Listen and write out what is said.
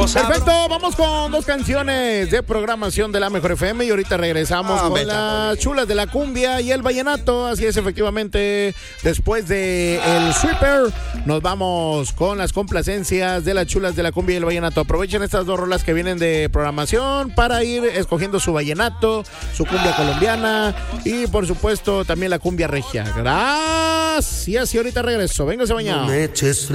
Perfecto, vamos con dos canciones de programación de la Mejor FM y ahorita regresamos con las chulas de la cumbia y el vallenato. Así es, efectivamente, después de el sweeper nos vamos con las complacencias de las chulas de la cumbia y el vallenato. Aprovechen estas dos rolas que vienen de programación para ir escogiendo su vallenato, su cumbia colombiana y por supuesto también la cumbia regia. Gracias y ahorita regreso. Véngase mañana.